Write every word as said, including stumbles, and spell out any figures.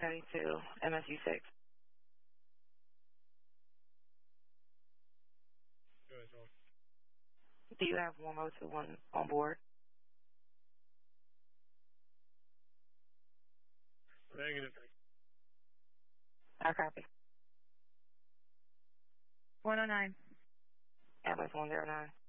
seventy-two, M S U six. Do you have one oh two one on board? Negative. I copy. one oh nine. Atlas one zero nine.